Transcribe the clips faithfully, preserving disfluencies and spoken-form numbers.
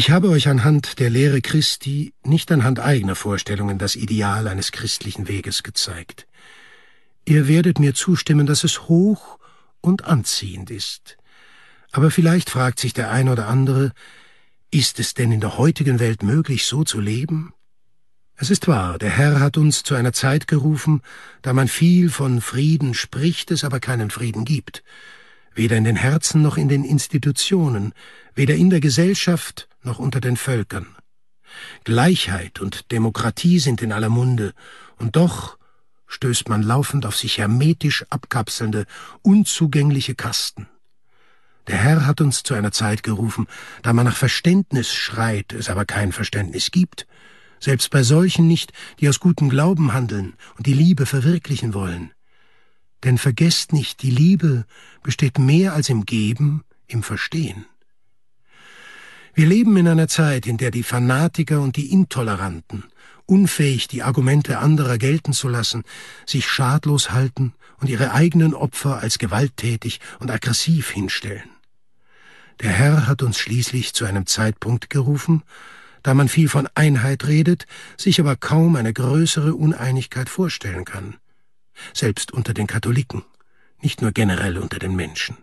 Ich habe euch anhand der Lehre Christi, nicht anhand eigener Vorstellungen, das Ideal eines christlichen Weges gezeigt. Ihr werdet mir zustimmen, dass es hoch und anziehend ist. Aber vielleicht fragt sich der ein oder andere, ist es denn in der heutigen Welt möglich, so zu leben? Es ist wahr, der Herr hat uns zu einer Zeit gerufen, da man viel von Frieden spricht, es aber keinen Frieden gibt. Weder in den Herzen noch in den Institutionen, weder in der Gesellschaft noch unter den Völkern. Gleichheit und Demokratie sind in aller Munde, und doch stößt man laufend auf sich hermetisch abkapselnde, unzugängliche Kasten. Der Herr hat uns zu einer Zeit gerufen, da man nach Verständnis schreit, es aber kein Verständnis gibt, selbst bei solchen nicht, die aus gutem Glauben handeln und die Liebe verwirklichen wollen. Denn vergesst nicht, die Liebe besteht mehr als im Geben, im Verstehen. Wir leben in einer Zeit, in der die Fanatiker und die Intoleranten, unfähig, die Argumente anderer gelten zu lassen, sich schadlos halten und ihre eigenen Opfer als gewalttätig und aggressiv hinstellen. Der Herr hat uns schließlich zu einem Zeitpunkt gerufen, da man viel von Einheit redet, sich aber kaum eine größere Uneinigkeit vorstellen kann. Selbst unter den Katholiken, nicht nur generell unter den Menschen.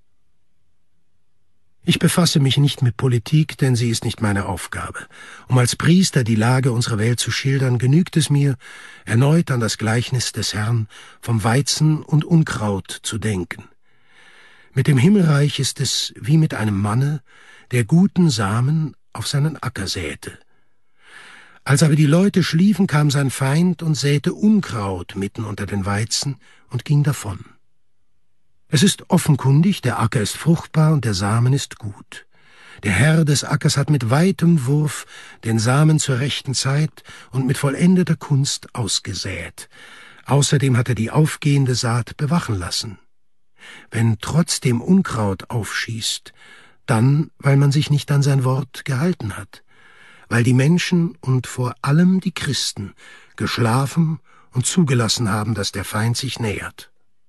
Ich befasse mich nicht mit Politik, denn sie ist nicht meine Aufgabe. Um als Priester die Lage unserer Welt zu schildern, genügt es mir, erneut an das Gleichnis des Herrn vom Weizen und Unkraut zu denken. Mit dem Himmelreich ist es wie mit einem Manne, der guten Samen auf seinen Acker säte. Als aber die Leute schliefen, kam sein Feind und säte Unkraut mitten unter den Weizen und ging davon. Es ist offenkundig, der Acker ist fruchtbar und der Samen ist gut. Der Herr des Ackers hat mit weitem Wurf den Samen zur rechten Zeit und mit vollendeter Kunst ausgesät. Außerdem hat er die aufgehende Saat bewachen lassen. Wenn trotzdem Unkraut aufschießt, dann, weil man sich nicht an sein Wort gehalten hat, weil die Menschen und vor allem die Christen geschlafen und zugelassen haben, dass der Feind sich nähert.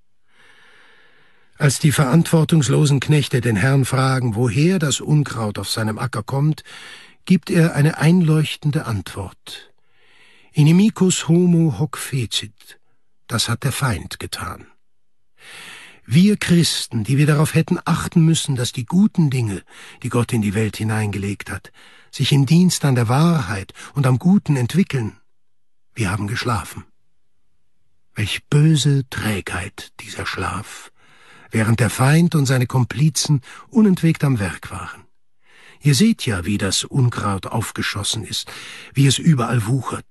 Als die verantwortungslosen Knechte den Herrn fragen, woher das Unkraut auf seinem Acker kommt, gibt er eine einleuchtende Antwort. Inimicus homo hoc fecit, das hat der Feind getan. Wir Christen, die wir darauf hätten achten müssen, dass die guten Dinge, die Gott in die Welt hineingelegt hat, sich im Dienst an der Wahrheit und am Guten entwickeln, wir haben geschlafen. Welch böse Trägheit dieser Schlaf, während der Feind und seine Komplizen unentwegt am Werk waren. Ihr seht ja, wie das Unkraut aufgeschossen ist, wie es überall wuchert.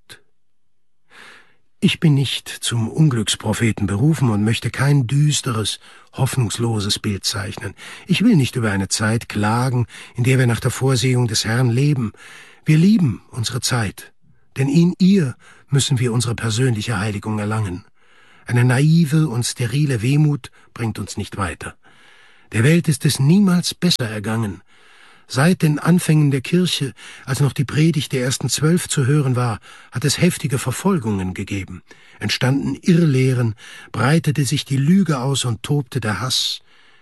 Ich bin nicht zum Unglückspropheten berufen und möchte kein düsteres, hoffnungsloses Bild zeichnen. Ich will nicht über eine Zeit klagen, in der wir nach der Vorsehung des Herrn leben. Wir lieben unsere Zeit, denn in ihr müssen wir unsere persönliche Heiligung erlangen. Eine naive und sterile Wehmut bringt uns nicht weiter. Der Welt ist es niemals besser ergangen. Seit den Anfängen der Kirche, als noch die Predigt der ersten Zwölf zu hören war, hat es heftige Verfolgungen gegeben, entstanden Irrlehren, breitete sich die Lüge aus und tobte der Hass.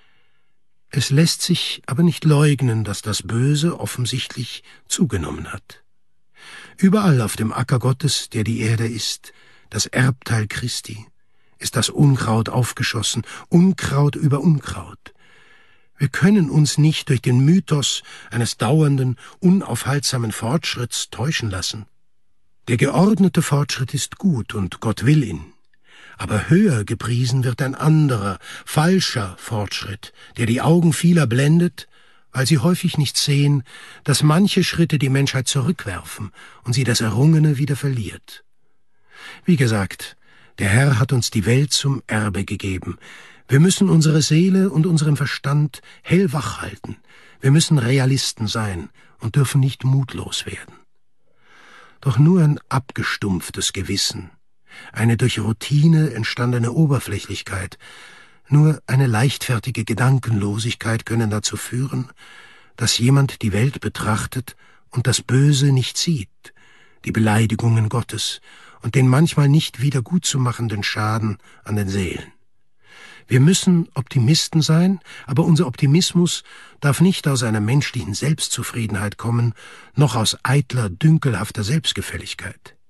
Es lässt sich aber nicht leugnen, dass das Böse offensichtlich zugenommen hat. Überall auf dem Acker Gottes, der die Erde ist, das Erbteil Christi, ist das Unkraut aufgeschossen, Unkraut über Unkraut. Wir können uns nicht durch den Mythos eines dauernden, unaufhaltsamen Fortschritts täuschen lassen. Der geordnete Fortschritt ist gut und Gott will ihn. Aber höher gepriesen wird ein anderer, falscher Fortschritt, der die Augen vieler blendet, weil sie häufig nicht sehen, dass manche Schritte die Menschheit zurückwerfen und sie das Errungene wieder verliert. Wie gesagt, der Herr hat uns die Welt zum Erbe gegeben. Wir müssen unsere Seele und unseren Verstand hellwach halten. Wir müssen Realisten sein und dürfen nicht mutlos werden. Doch nur ein abgestumpftes Gewissen, eine durch Routine entstandene Oberflächlichkeit, nur eine leichtfertige Gedankenlosigkeit können dazu führen, dass jemand die Welt betrachtet und das Böse nicht sieht, die Beleidigungen Gottes und den manchmal nicht wiedergutzumachenden Schaden an den Seelen. Wir müssen Optimisten sein, aber unser Optimismus darf nicht aus einer menschlichen Selbstzufriedenheit kommen, noch aus eitler, dünkelhafter Selbstgefälligkeit.